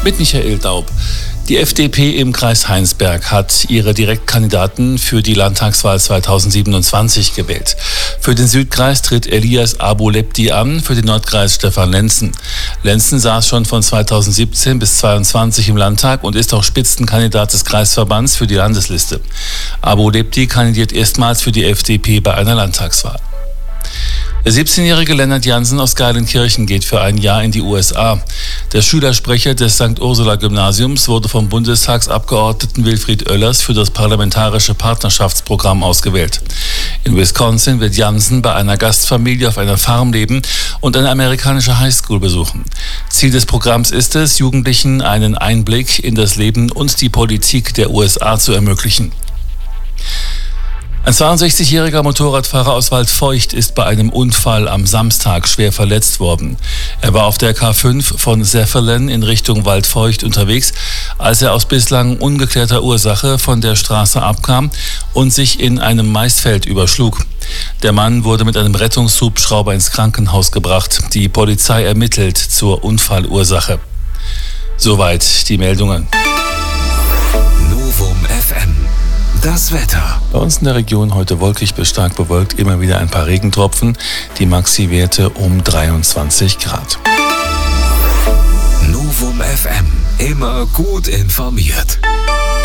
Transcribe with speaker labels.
Speaker 1: mit Michael Daub. Die FDP im Kreis Heinsberg hat ihre Direktkandidaten für die Landtagswahl 2027 gewählt. Für den Südkreis tritt Elias Abu-Lepti an, für den Nordkreis Stefan Lenzen. Lenzen saß schon von 2017 bis 2022 im Landtag und ist auch Spitzenkandidat des Kreisverbands für die Landesliste. Abu-Lepti kandidiert erstmals für die FDP bei einer Landtagswahl. Der 17-jährige Lennart Jansen aus Geilenkirchen geht für ein Jahr in die USA. Der Schülersprecher des St. Ursula-Gymnasiums wurde vom Bundestagsabgeordneten Wilfried Oellers für das Parlamentarische Partnerschaftsprogramm ausgewählt. In Wisconsin wird Jansen bei einer Gastfamilie auf einer Farm leben und eine amerikanische Highschool besuchen. Ziel des Programms ist es, Jugendlichen einen Einblick in das Leben und die Politik der USA zu ermöglichen. Ein 62-jähriger Motorradfahrer aus Waldfeucht ist bei einem Unfall am Samstag schwer verletzt worden. Er war auf der K5 von Seffelen in Richtung Waldfeucht unterwegs, als er aus bislang ungeklärter Ursache von der Straße abkam und sich in einem Maisfeld überschlug. Der Mann wurde mit einem Rettungshubschrauber ins Krankenhaus gebracht. Die Polizei ermittelt zur Unfallursache. Soweit die Meldungen.
Speaker 2: Novum FM. Das Wetter.
Speaker 1: Bei uns in der Region heute wolkig bis stark bewölkt, immer wieder ein paar Regentropfen, die Maxi-Werte um 23 Grad.
Speaker 2: Novum FM, immer gut informiert.